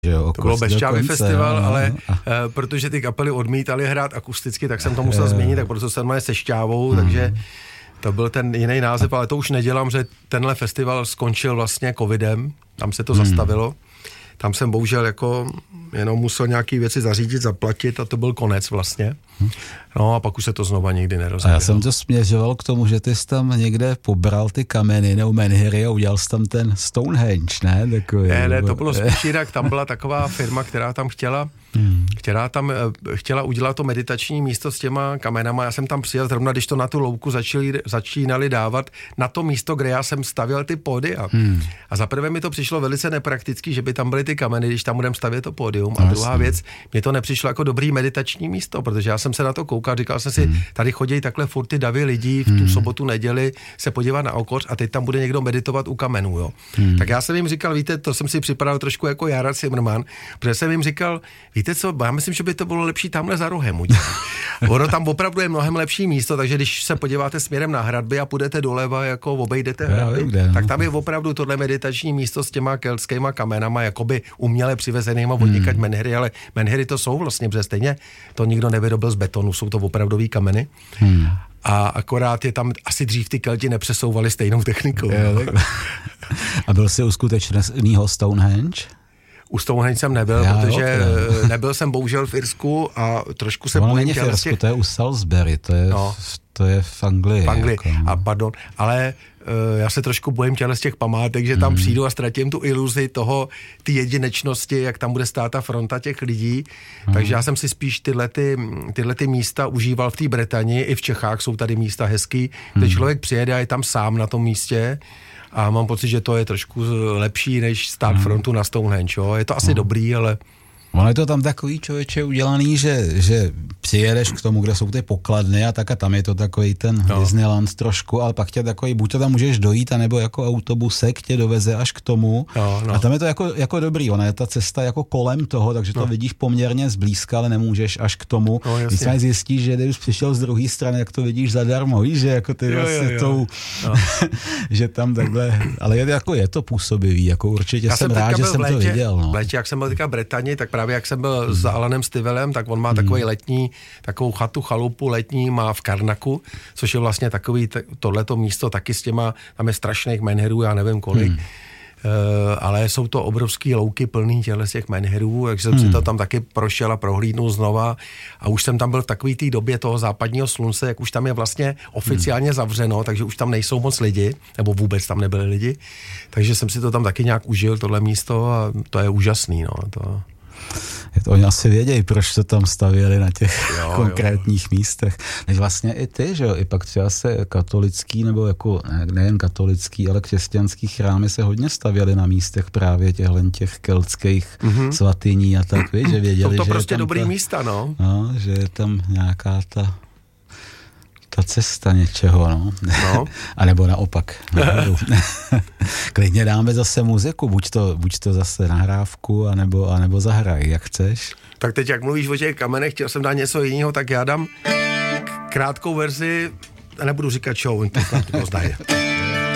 Jo, to bylo Bezčávy festival, ale protože ty kapely odmítali hrát akusticky, tak jsem to musel změnit, tak proto se jmenuje Se Šťávou, takže to byl ten jiný název, ale to už nedělám, že tenhle festival skončil vlastně covidem, tam se to zastavilo. Tam jsem bohužel jako jenom musel nějaký věci zařídit, zaplatit a to byl konec vlastně. No a pak už se to znova nikdy nerozvíjelo. A já jsem to směřoval k tomu, že ty jsi tam někde pobral ty kameny nebo menhiry a udělal jsi tam ten Stonehenge, ne? Takový, ne, to bylo spíš jinak. Tam byla taková firma, která tam chtěla udělat to meditační místo s těma kamenama. Já jsem tam přijel zrovna, když to na tu louku začínali dávat na to místo, kde já jsem stavěl ty pódia. A zaprvé mi to přišlo velice nepraktický, že by tam byly ty kameny, když tam budeme stavět to pódium. A druhá věc, mně to nepřišlo jako dobrý meditační místo, protože já jsem se na to koukal, říkal jsem si, tady chodí takhle furt ty davy lidí v tu sobotu, neděli se podívat na okoř a teď tam bude někdo meditovat u kamenů, jo. Tak já jsem jim říkal, víte, to jsem si připadal trošku jako Jarda Cimrman, protože jsem jim říkal, víte co, já myslím, že by to bylo lepší tamhle za rohem udělat. Ono tam opravdu je mnohem lepší místo, takže když se podíváte směrem na hradby a půjdete doleva, jako obejdete hradby, tak tam je opravdu tohle meditační místo s těma keltskýma kamenama, jakoby uměle přivezenýma odnikat menhiry, ale menhiry to jsou vlastně, protože stejně to nikdo nevyrobil z betonu, jsou to opravdový kameny. A akorát je tam, asi dřív ty Kelti nepřesouvali stejnou technikou. A byl jsi u skutečného Stonehenge? U Stonehenge jsem nebyl, protože nebyl jsem bohužel v Irsku a trošku se bojím v Irsku, to je u Salisbury, to je v Anglii. Jako. A pardon, ale já se trošku bojím z těch památek, že tam přijdu a ztratím tu iluzi toho, ty jedinečnosti, jak tam bude stát ta fronta těch lidí. Takže já jsem si spíš tyhle místa užíval v té Bretani, i v Čechách jsou tady místa hezký, kde člověk přijede a je tam sám na tom místě. A mám pocit, že to je trošku lepší, než stát frontu na Stonehenge. Jo? Je to asi dobrý, ale... Ono je to tam takový, člověče, udělaný, že přijedeš k tomu, kde jsou ty pokladny a tak a tam je to takový ten Disneyland trošku, ale pak tě takový, buď to tam můžeš dojít, anebo jako autobusek tě doveze až k tomu. A tam je to jako dobrý, ona je ta cesta jako kolem toho, takže to vidíš poměrně zblízka, ale nemůžeš až k tomu. Když se zjistíš, že když přišel z druhé strany, jak to vidíš zadarmo, víš, že jako ty vlastně že tam takhle, ale je to působivý, jako určitě jsem rád, že jsem to viděl. V létě, jak jsem byl teďka v Bretani, tak právě jak jsem byl s Alanem Stivelem, tak on má takovou chatu, chalupu letní má v Karnaku, což je vlastně takový tohleto místo taky s těma, tam je strašných menhirů, já nevím kolik, ale jsou to obrovský louky plný z těch menhirů, takže jsem si to tam taky prošel a prohlídnul znova a už jsem tam byl v takový té době toho západního slunce, jak už tam je vlastně oficiálně zavřeno, takže už tam nejsou moc lidi, nebo vůbec tam nebyli lidi, takže jsem si to tam taky nějak užil, tohle místo a to je úžasný, no, Oni asi vědějí, proč to tam stavěli na těch konkrétních místech. Než vlastně i ty, že jo, i pak třeba se katolický, nebo jako nejen katolický, ale křesťanský chrámy se hodně stavěly na místech právě těch keltských svatyní a tak, víš, že věděli, to že prostě dobrý místa, no. Že je tam nějaká ta cesta něčeho, no. A nebo naopak. Klidně dáme zase muziku, buď to zase nahrávku, anebo zahraj, jak chceš. Tak teď, jak mluvíš o těch kamenech, chtěl jsem dát něco jiného, tak já dám krátkou verzi, a nebudu říkat show, to znají.